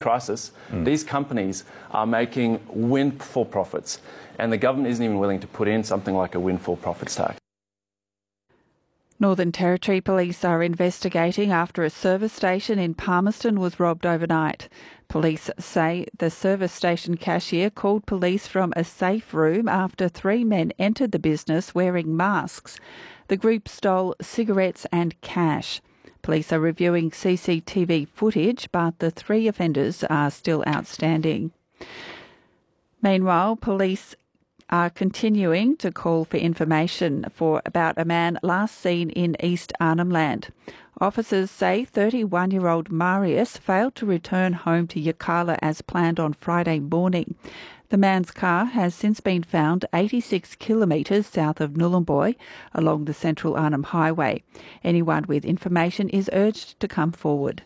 crisis, these companies are making windfall profits, and the government isn't even willing to put in something like a windfall profits tax. Northern Territory Police are investigating after a service station in Palmerston was robbed overnight. Police say the service station cashier called police from a safe room after 3 men entered the business wearing masks. The group stole cigarettes and cash. Police are reviewing CCTV footage, but the 3 offenders are still outstanding. Meanwhile, police are continuing to call for information about a man last seen in East Arnhem Land. Officers say 31-year-old Marius failed to return home to Yirrkala as planned on Friday morning. The man's car has since been found 86 kilometres south of Nhulunbuy along the Central Arnhem Highway. Anyone with information is urged to come forward.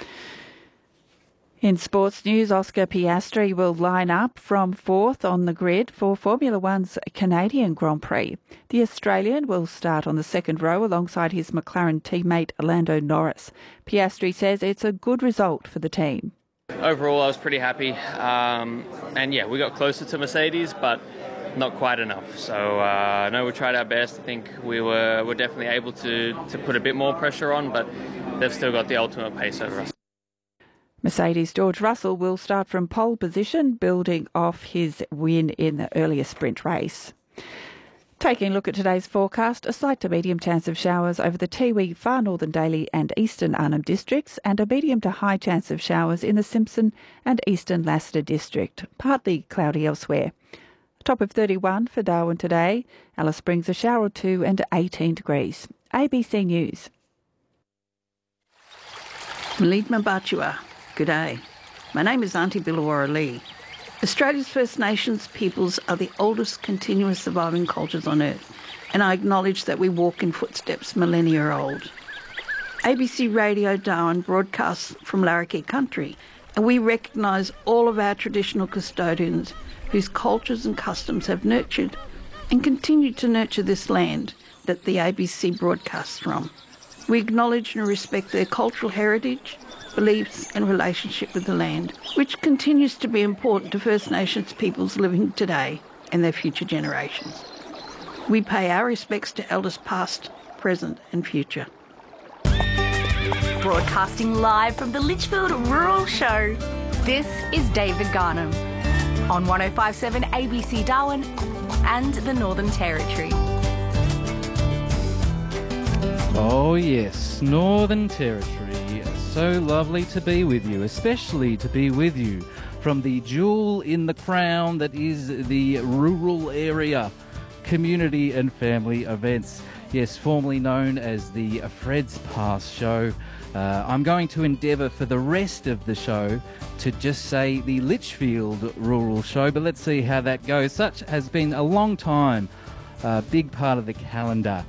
In sports news, Oscar Piastri will line up from 4th on the grid for Formula One's Canadian Grand Prix. The Australian will start on the second row alongside his McLaren teammate Lando Norris. Piastri says it's a good result for the team. Overall, I was pretty happy. We got closer to Mercedes, but not quite enough. So I know we tried our best. I think we were definitely able to put a bit more pressure on, but they've still got the ultimate pace over us. Mercedes' George Russell will start from pole position, building off his win in the earlier sprint race. Taking a look at today's forecast, a slight to medium chance of showers over the Tiwi, Far Northern Daly and Eastern Arnhem districts, and a medium to high chance of showers in the Simpson and Eastern Lassiter district, partly cloudy elsewhere. Top of 31 for Darwin today, Alice Springs a shower or 2 and 18 degrees. ABC News. Malidma Batua. Good day. My name is Auntie Billawara Lee. Australia's First Nations peoples are the oldest continuous surviving cultures on Earth, and I acknowledge that we walk in footsteps millennia old. ABC Radio Darwin broadcasts from Larrakia country, and we recognise all of our traditional custodians whose cultures and customs have nurtured and continue to nurture this land that the ABC broadcasts from. We acknowledge and respect their cultural heritage, beliefs and relationship with the land, which continues to be important to First Nations peoples living today and their future generations. We pay our respects to elders past, present and future. Broadcasting live from the Litchfield Rural Show, this is David Garnham on 105.7 ABC Darwin and the Northern Territory. Oh yes, Northern Territory. So lovely to be with you, especially to be with you from the jewel in the crown that is the rural area community and family events. Yes, formerly known as the Fred's Pass Show. I'm going to endeavour for the rest of the show to just say the Litchfield Rural Show, but let's see how that goes. Such has been a long time, a big part of the calendar.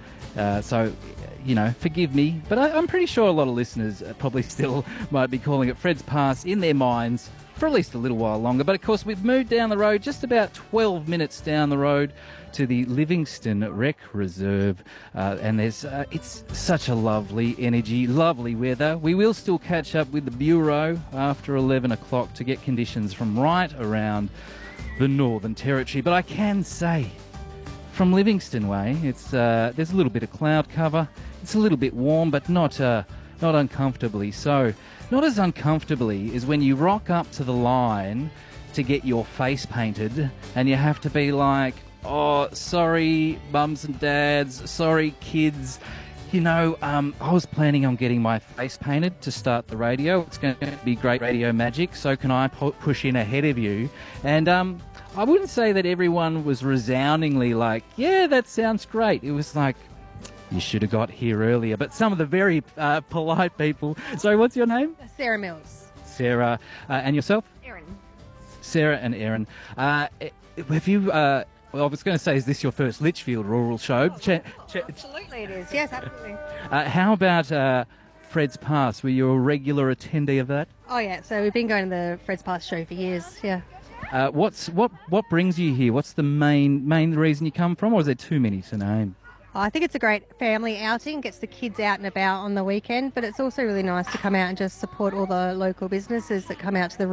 Forgive me, but I'm pretty sure a lot of listeners probably still might be calling it Fred's Pass in their minds for at least a little while longer. But of course, we've moved down the road, just about 12 minutes down the road, to the Livingston Rec Reserve, and it's such a lovely energy, lovely weather. We will still catch up with the Bureau after 11 o'clock to get conditions from right around the Northern Territory. But I can say, from Livingston Way, there's a little bit of cloud cover. It's a little bit warm, but not uncomfortably so. Not as uncomfortably as when you rock up to the line to get your face painted and you have to be like, oh, sorry, mums and dads, sorry, kids. I was planning on getting my face painted to start the radio. It's going to be great radio magic, so can I push in ahead of you? And I wouldn't say that everyone was resoundingly like, yeah, that sounds great. It was like, you should have got here earlier. But some of the very polite people... Sorry, what's your name? Sarah Mills. Sarah. And yourself? Erin. Sarah and Erin. Have you... well, I was going to say, is this your first Litchfield Rural Show? Absolutely it is. Yes, absolutely. How about Fred's Pass? Were you a regular attendee of that? Oh, yeah. So we've been going to the Fred's Pass show for years, yeah. What brings you here? What's the main reason you come from, or is there too many to name? I think it's a great family outing, gets the kids out and about on the weekend, but it's also really nice to come out and just support all the local businesses that come out to the